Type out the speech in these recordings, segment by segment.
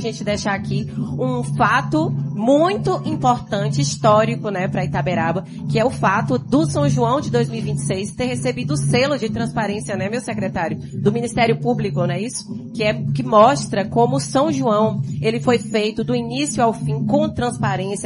gente deixar aqui um fato muito importante, histórico, né, para Itaberaba, que é o fato do São João de 2026 ter recebido o selo de transparência, né, meu secretário, do Ministério Público, não é isso? Que mostra como o São João, ele foi feito do início ao fim com transparência,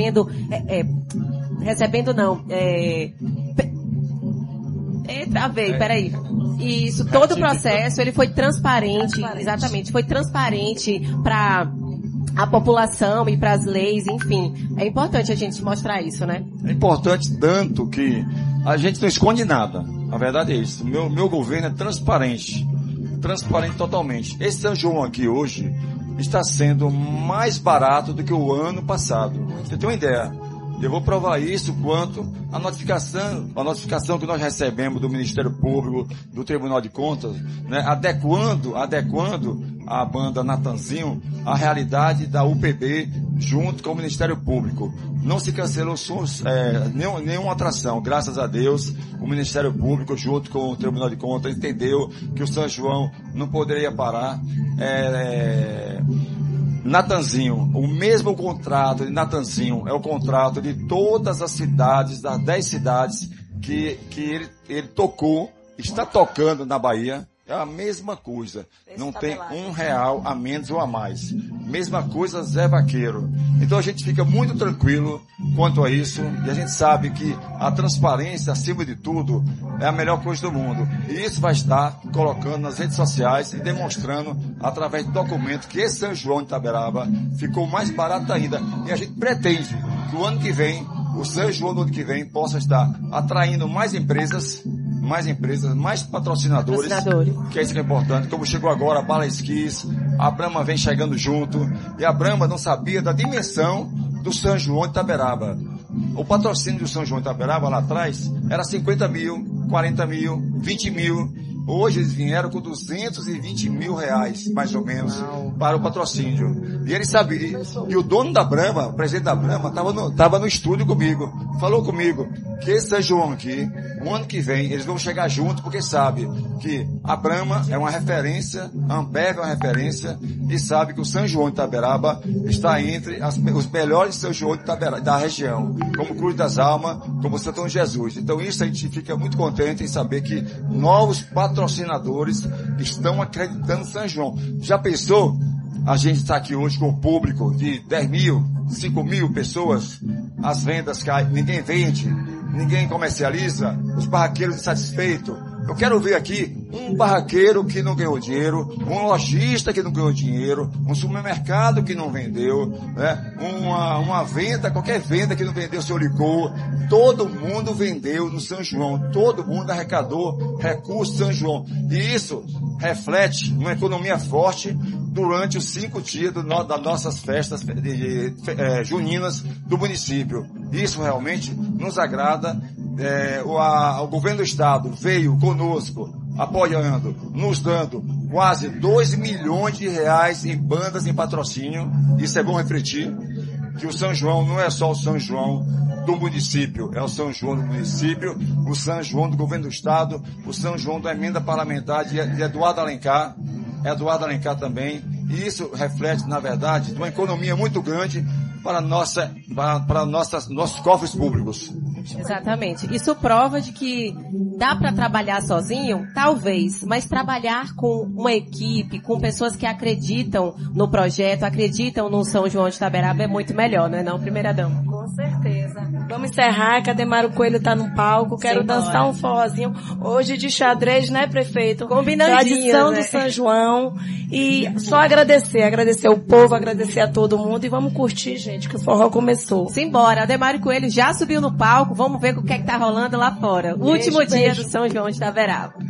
peraí. Isso, todo o processo, ele foi transparente, exatamente, foi transparente para a população e para as leis, enfim. É importante a gente mostrar isso, né? É importante tanto que a gente não esconde nada. A verdade é isso. Meu governo é transparente totalmente. Esse São João aqui hoje está sendo mais barato do que o ano passado. Você tem uma ideia? Eu vou provar isso quanto a notificação que nós recebemos do Ministério Público, do Tribunal de Contas, né, adequando a banda Natanzinho à realidade da UPB junto com o Ministério Público. Não se cancelou nenhuma atração. Graças a Deus, o Ministério Público junto com o Tribunal de Contas entendeu que o São João não poderia parar. Natanzinho, o mesmo contrato de Natanzinho é o contrato de todas as cidades, das 10 cidades que ele tocou, está tocando na Bahia. É a mesma coisa. Não tem R$1 a menos ou a mais. Mesma coisa Zé Vaqueiro. Então a gente fica muito tranquilo quanto a isso. E a gente sabe que a transparência, acima de tudo, é a melhor coisa do mundo. E isso vai estar colocando nas redes sociais e demonstrando, através de documento, que esse São João de Itaberaba ficou mais barato ainda. E a gente pretende que o ano que vem, o São João do ano que vem, possa estar atraindo mais empresas, mais patrocinadores, que é isso que é importante. Como chegou agora a Bala Esquis, a Brahma vem chegando junto, e a Brahma não sabia da dimensão do São João de Itaberaba. O patrocínio do São João de Itaberaba lá atrás era 50 mil, 40 mil, 20 mil. Hoje eles vieram com 220 mil reais, mais ou menos, para o patrocínio. E ele sabia, e o dono da Brahma, o presidente da Brahma, estava no estúdio comigo, falou comigo que esse São João aqui, o ano que vem, eles vão chegar junto, porque sabe que a Brahma é uma referência, a Ambev é uma referência, e sabe que o São João de Itaberaba está entre os melhores São João de Itaberaba, da região, como Cruz das Almas, como Santo Jesus. Então isso a gente fica muito contente em saber que novos patrocinadores estão acreditando no São João. Já pensou? A gente está aqui hoje com o público de 10 mil, 5 mil pessoas, as vendas caem, ninguém vende, ninguém comercializa, os barraqueiros insatisfeitos. Eu quero ver aqui um barraqueiro que não ganhou dinheiro, um lojista que não ganhou dinheiro, um supermercado que não vendeu, né? Uma venda, qualquer venda que não vendeu seu licor. Todo mundo vendeu no São João, todo mundo arrecadou recursos São João. E isso reflete uma economia forte durante os 5 dias das nossas festas juninas do município. Isso realmente nos agrada. O governo do estado veio conosco, apoiando, nos dando quase 2 milhões de reais em bandas em patrocínio. Isso é bom refletir, que o São João não é só o São João do município, é o São João do município, o São João do governo do estado, o São João da emenda parlamentar de Eduardo Alencar também. E isso reflete, na verdade, uma economia muito grande para nossos cofres públicos. Exatamente. Isso prova de que dá para trabalhar sozinho? Talvez, mas trabalhar com uma equipe, com pessoas que acreditam no projeto, acreditam no São João de Itaberaba é muito melhor, não é não, primeira dama? Com certeza. Vamos encerrar, que a Ademar Coelho tá no palco, quero dançar um forrozinho hoje de xadrez, né, prefeito? Combinandinho, tradição do São João, e só agradecer o povo, agradecer a todo mundo, e vamos curtir, gente, que o forró começou. Simbora, Ademar Coelho já subiu no palco, vamos ver o que é que tá rolando lá fora. Último dia do São João de Itaberaba.